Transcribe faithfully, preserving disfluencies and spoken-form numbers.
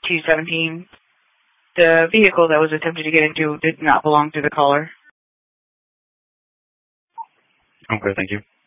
two seventeen. The vehicle that was attempted to get into did not belong to the caller. Okay, thank you.